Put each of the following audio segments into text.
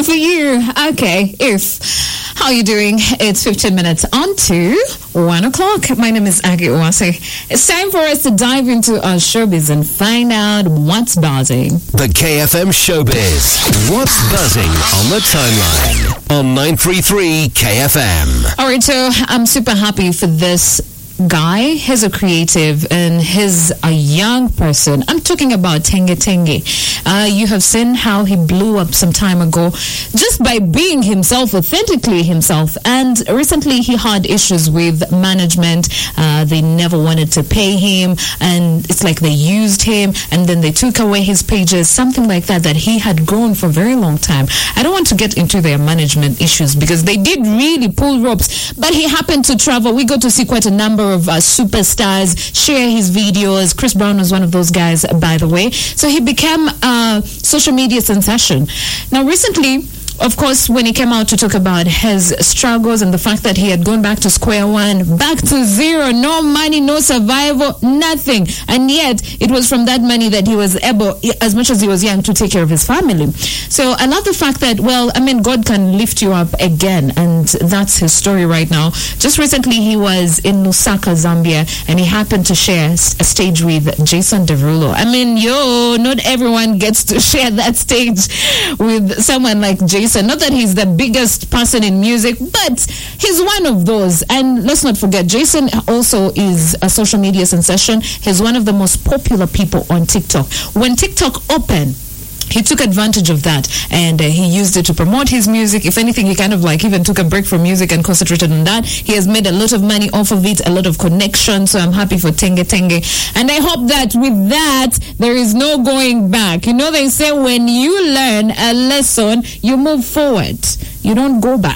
good for you. Okay, how are you doing? It's 15 minutes on to 1 o'clock. My name is Agi Uwase. It's time for us to dive into our showbiz and find out what's buzzing. The KFM Showbiz. What's buzzing on the timeline on 933 KFM. All right, so I'm super happy for this guy. He's a creative and he's a young person. I'm talking about Tenge Tenge. You have seen how he blew up some time ago just by being himself, authentically himself. And recently he had issues with management. They never wanted to pay him, and it's like they used him and then they took away his pages, something like that he had grown for a very long time. I don't want to get into their management issues because they did really pull ropes, but he happened to travel. We got to see quite a number of superstars share his videos. Chris Brown was one of those guys, by the way. So he became a social media sensation. Now, recently, of course, when he came out to talk about his struggles and the fact that he had gone back to square one, back to zero, no money, no survival, nothing. And yet, it was from that money that he was able, as much as he was young, to take care of his family. So I love the fact that, God can lift you up again. And that's his story right now. Just recently, he was in Lusaka, Zambia, and he happened to share a stage with Jason Derulo. Not everyone gets to share that stage with someone like Jason. Not that he's the biggest person in music, but he's one of those. And let's not forget, Jason also is a social media sensation. He's one of the most popular people on TikTok. When TikTok opened, he took advantage of that and he used it to promote his music. If anything, he kind of even took a break from music and concentrated on that. He has made a lot of money off of it, a lot of connections. So I'm happy for Tenge Tenge. And I hope that with that, there is no going back. They say when you learn a lesson, you move forward. You don't go back.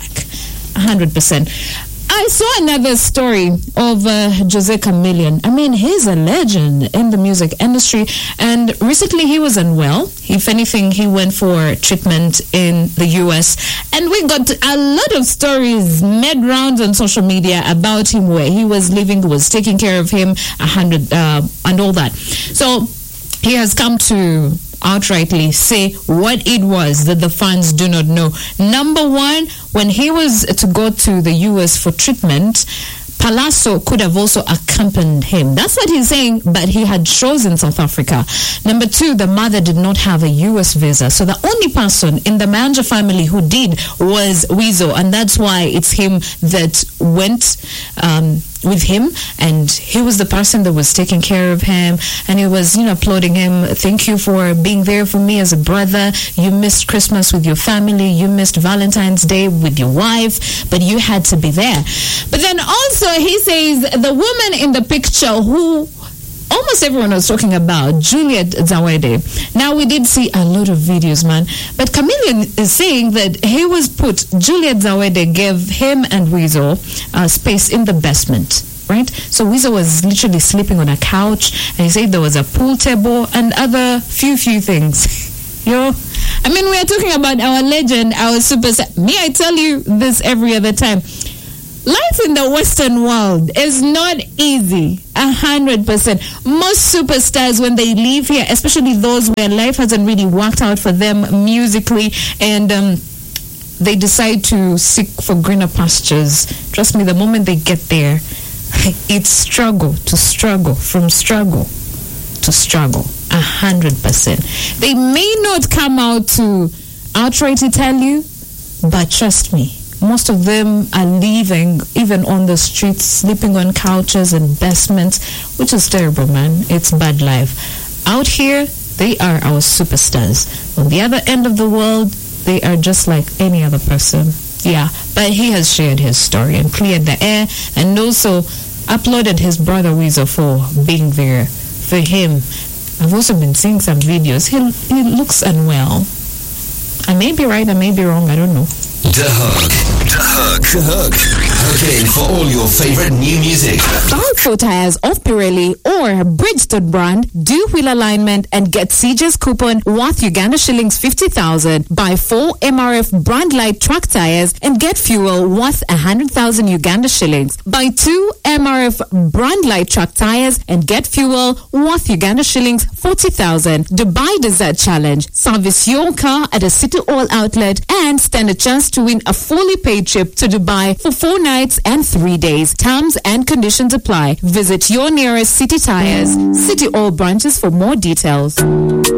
100%. I saw another story of Jose Chameleone. He's a legend in the music industry, and recently he was unwell. If anything, he went for treatment in the US, and we got a lot of stories made rounds on social media about him, where he was living, who was taking care of him, and all that. So he has come to outrightly say what it was that the fans do not know. Number one, when he was to go to the US for treatment, Palazzo could have also accompanied him. That's what he's saying, but he had chosen South Africa. Number two, the mother did not have a US visa. So the only person in the Manja family who did was Weasel, and that's why it's him that went with him, and he was the person that was taking care of him, and he was applauding him. Thank you for being there for me as a brother. You missed Christmas with your family, you missed Valentine's Day with your wife, but you had to be there. But then also he says the woman in the picture who almost everyone was talking about, Juliet Zawede. Now, we did see a lot of videos, man. But Chameleone is saying that he was Juliet Zawede gave him and Weasel space in the basement, right? So Weasel was literally sleeping on a couch, and he said there was a pool table and other few things. We are talking about our legend, our superstar. Me, I tell you this every other time. Life in the Western world is not easy, 100%. Most superstars, when they leave here, especially those where life hasn't really worked out for them musically, and they decide to seek for greener pastures. Trust me, the moment they get there, it's struggle, from struggle to struggle, 100%. They may not come out to outrightly tell you, but trust me, most of them are living even on the streets, sleeping on couches and basements, which is terrible, man. It's bad life. Out here, they are our superstars. On the other end of the world, they are just like any other person. Yeah, but he has shared his story and cleared the air, and also uploaded his brother Weasel for being there for him. I've also been seeing some videos. He looks unwell. I may be right, I may be wrong, I don't know. The Hook. Hook in for all your favorite new music. Buy 4 tires of Pirelli or Bridgestone brand, do wheel alignment and get CJ's coupon worth Uganda shillings 50,000. Buy 4 MRF brand light truck tires and get fuel worth 100,000 Uganda shillings. Buy 2 MRF brand light truck tires and get fuel worth Uganda shillings 40,000. Dubai Desert Challenge. Service your car at a City Oil outlet and stand a chance to win a fully paid trip to Dubai for 4 nights and 3 days. Terms and conditions apply. Visit your nearest City Tires, City Oil branches for more details.